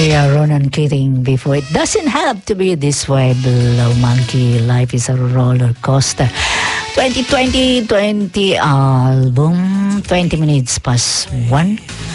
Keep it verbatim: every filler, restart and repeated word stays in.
by uh, Ronan Keating before. It doesn't have to be this way, Below Monkey. Life is a roller coaster. twenty twenty twenty album, twenty minutes past one.